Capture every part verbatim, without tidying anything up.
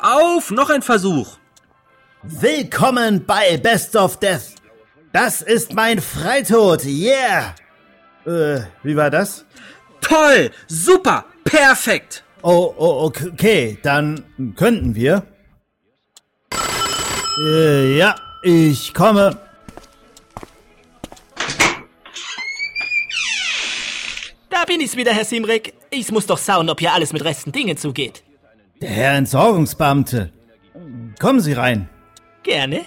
auf, noch ein Versuch. Willkommen bei Best of Death. Das ist mein Freitod, yeah. Äh, wie war das? Toll, super, perfekt. Oh, oh, okay, dann könnten wir. Äh, ja, ich komme. Da bin ich's wieder, Herr Simrek. Ich muss doch schauen, ob hier alles mit rechten Dingen zugeht. Der Herr Entsorgungsbeamte. Kommen Sie rein. Gerne.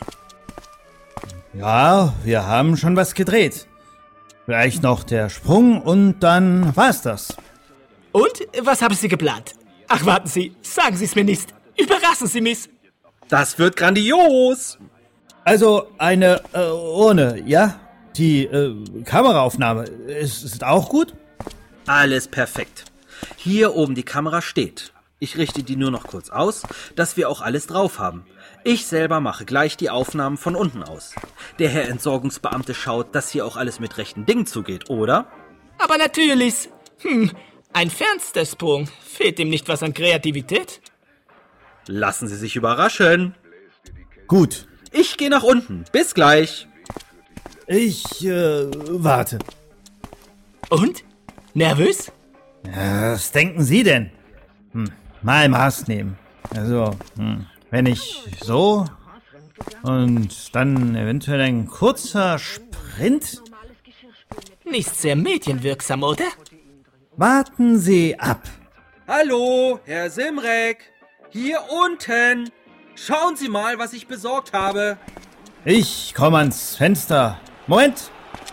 Ja, wir haben schon was gedreht. Vielleicht noch der Sprung und dann war's das. Und, was haben Sie geplant? Ach, warten Sie, sagen Sie es mir nicht. Überraschen Sie mich. Das wird grandios. Also eine äh, Urne, ja? Die äh, Kameraaufnahme, ist, ist auch gut? Alles perfekt. Hier oben die Kamera steht. Ich richte die nur noch kurz aus, dass wir auch alles drauf haben. Ich selber mache gleich die Aufnahmen von unten aus. Der Herr Entsorgungsbeamte schaut, dass hier auch alles mit rechten Dingen zugeht, oder? Aber natürlich. Hm, ein Fernstersprung. Fehlt ihm nicht was an Kreativität? Lassen Sie sich überraschen. Gut. Ich gehe nach unten. Bis gleich. Ich, äh, warte. Und? Nervös? Ja, was denken Sie denn? Hm, mal Maß nehmen. Also, hm, wenn ich so und dann eventuell ein kurzer Sprint. Nicht sehr medienwirksam, oder? Warten Sie ab. Hallo, Herr Simrek. Hier unten. Schauen Sie mal, was ich besorgt habe. Ich komme ans Fenster. Moment.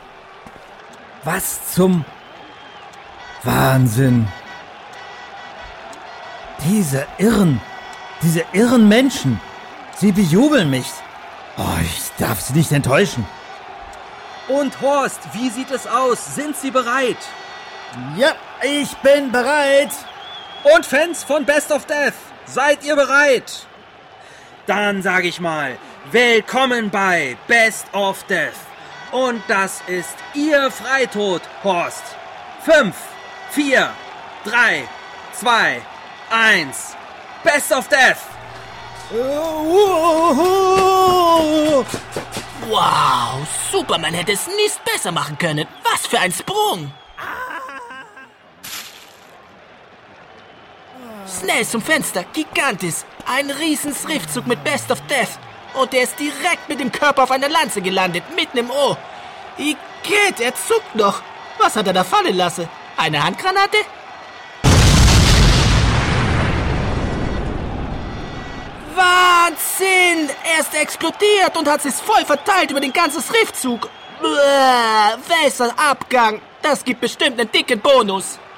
Was zum Wahnsinn. Diese Irren, diese irren Menschen. Sie bejubeln mich. Oh, ich darf sie nicht enttäuschen. Und Horst, wie sieht es aus? Sind Sie bereit? Ja, ich bin bereit. Und Fans von Best of Death, seid ihr bereit? Dann sage ich mal, willkommen bei Best of Death. Und das ist Ihr Freitod, Horst. Fünf, vier, drei, zwei, eins. Best of Death. Wow, Superman hätte es nicht besser machen können. Was für ein Sprung. Schnell zum Fenster, gigantisch. Ein riesen Schriftzug mit Best of Death. Und der ist direkt mit dem Körper auf einer Lanze gelandet, mitten im Ohr. Igitt, er zuckt noch. Was hat er da fallen lassen? Eine Handgranate? Wahnsinn! Er ist explodiert und hat sich voll verteilt über den ganzen Schriftzug. Bäh, welcher Abgang. Das gibt bestimmt einen dicken Bonus.